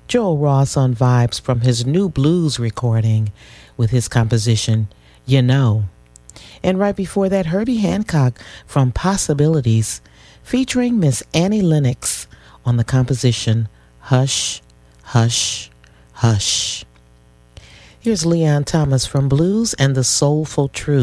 Joel Ross on vibes from his new blues recording with his composition, You Know. And right before that, Herbie Hancock from Possibilities, featuring Miss Annie Lennox on the composition, Hush, Hush, Hush. Here's Leon Thomas from Blues and the Soulful Truth.